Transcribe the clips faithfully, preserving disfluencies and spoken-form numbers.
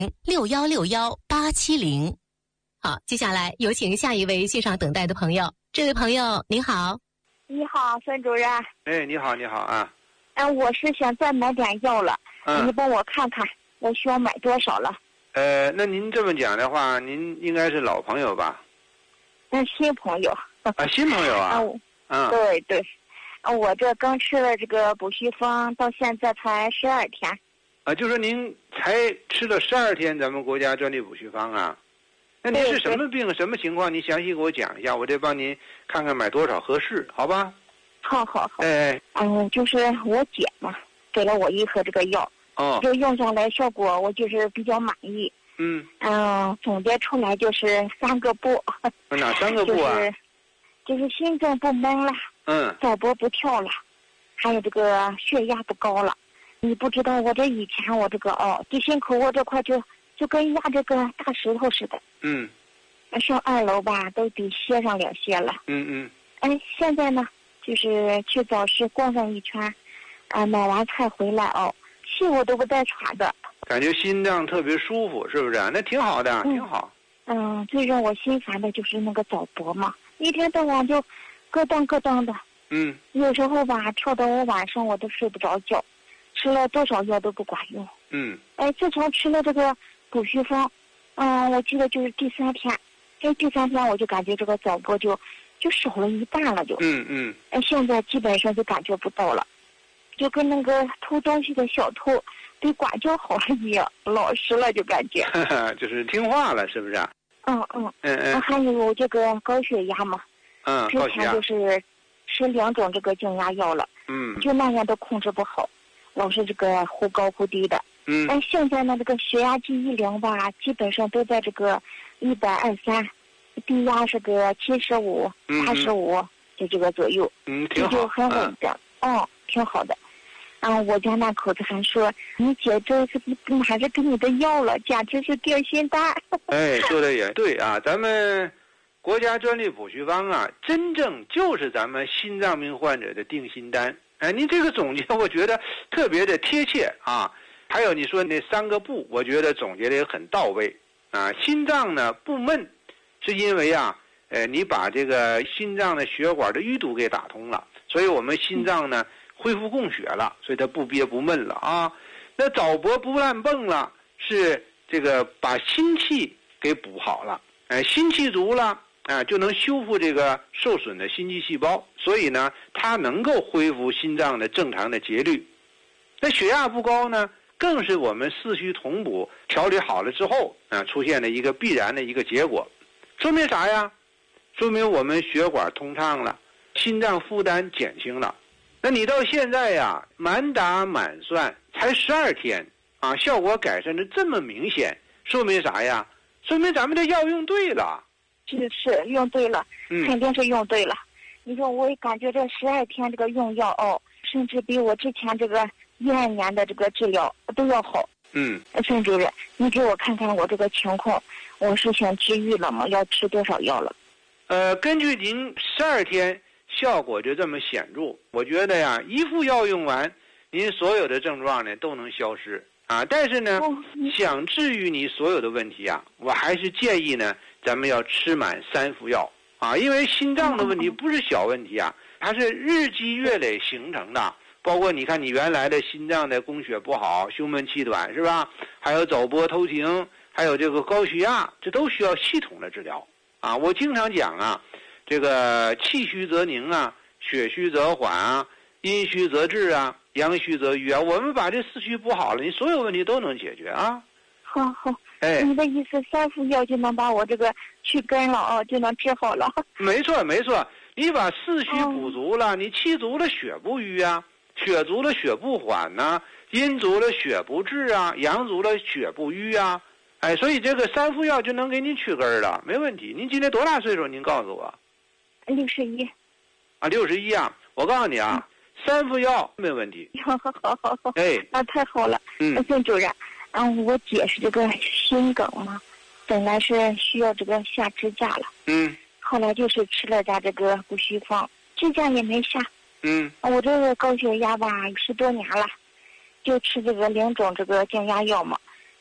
六幺六幺八七零。好，接下来有请下一位线上等待的朋友。这位朋友您好。 你好，孙主任。 哎，你好，你好啊。 嗯、呃，我是想再买点药了， 嗯、 你帮我看看，我需要买多少了？ 呃，那您这么讲的话，您应该是老朋友吧？ 嗯，新朋友。 啊，新朋友啊。 嗯，对对。我这刚吃了这个补虚方，到现在才十二天。 啊，就说您才吃了十二天咱们国家专利补虚方啊？那您是什么病，什么情况？你详细给我讲一下，我得帮您看看买多少合适，好吧？ 好好好。 哎， 嗯，就是我姐嘛，给了我一盒这个药。 哦。 就用下来效果，我就是比较满意。 嗯。 嗯，总结出来就是三个不。 哪三个不啊？ 就是就是心脏不闷了。 嗯。 早搏不跳了，还有这个血压不高了。你不知道我这以前我这个哦，地心口我这块就就跟压这个大石头似的。 嗯。 上二楼吧，都得歇上两歇了。 嗯嗯。 哎，现在呢，就是去早市逛上一圈，啊、呃，买完菜回来哦，气我都不带喘的。 感觉心脏特别舒服，是不是？那挺好的， 嗯、 挺好。 嗯，最让我心烦的就是那个早搏嘛，一天到晚就咯噔咯噔的。 嗯。 有时候吧，跳到我晚上我都睡不着觉，吃了多少药都不管用。 嗯。 哎，自从吃了这个补虚方，嗯，我记得就是第三天，这第三天我就感觉这个早搏就就少了一半了就。 嗯嗯。 哎，现在基本上就感觉不到了，就跟那个偷东西的小偷被管教好了一样，老实了就感觉。 就是听话了，是不是？ 嗯嗯。 嗯嗯。 还有这个高血压嘛。 嗯， 之前就是吃两种这个降压药了。 嗯。 就那样都控制不好，老是这个忽高忽低的。 嗯。 哎，现在呢，这个血压计一量吧，基本上都在这个一百二三，低压是个七十五、八十五，就这个左右。 嗯，挺好。 这就很稳的。嗯、哦，挺好的。嗯，我家那口子还说，你姐这次还是给你的药了，简直是掉心蛋。 哎，说的也对啊，咱们国家专利补虚方啊，真正就是咱们心脏病患者的定心丹。哎，您这个总结我觉得特别的贴切啊。还有你说那三个不，我觉得总结的也很到位啊。心脏呢不闷，是因为啊，呃，你把这个心脏的血管的淤堵给打通了，所以我们心脏呢恢复供血了，所以它不憋不闷了啊。那早搏不乱蹦了，是这个把心气给补好了，哎，心气足了。啊，就能修复这个受损的心肌细胞，所以呢，它能够恢复心脏的正常的节律。那血压不高呢，更是我们四虚同补调理好了之后啊，出现了一个必然的一个结果。说明啥呀？说明我们血管通畅了，心脏负担减轻了。那你到现在呀，满打满算才十二天啊，效果改善的这么明显，说明啥呀？说明咱们这药用对了。 是是用对了， 嗯， 肯定是用对了。你说我也感觉这十二天这个用药哦，甚至比我之前这个一二年的这个治疗都要好。 嗯， 孙主任，你给我看看我这个情况，我是想治愈了吗？要吃多少药了？ 呃，根据您十二天效果就这么显著，我觉得呀，一副药用完，您所有的症状呢都能消失啊。但是呢， 哦、 想治愈你所有的问题啊，我还是建议呢。咱们要吃满三副药啊，因为心脏的问题不是小问题啊，它是日积月累形成的。包括你看，你原来的心脏的供血不好，胸闷气短是吧？还有早搏偷停，还有这个高血压，这都需要系统的治疗啊。我经常讲啊，这个气虚则凝啊，血虚则缓啊，阴虚则滞啊，阳虚则瘀啊。我们把这四虚补好了，你所有问题都能解决啊。 好好。 哎， 你的意思三副药就能把我这个去根了哦，就能治好了。 没错没错，你把四虚补足了，哦、你气足了血不瘀啊，血足了血不缓呐、啊，阴足了血不滞啊，阳足了血不瘀啊。哎，所以这个三副药就能给您去根了，没问题。您今年多大岁数？您告诉我。 六十一。 啊，六十一啊！我告诉你啊，嗯、三副药没问题。 好好好好好。 哎， 那太好了。 嗯， 孙主任。嗯，我姐是这个心梗嘛，本来是需要这个下支架了。 嗯。 后来就是吃了点这个补虚方，支架也没下。 嗯。 我这个高血压吧，十多年了，就吃这个两种这个降压药嘛，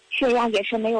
血压也是没有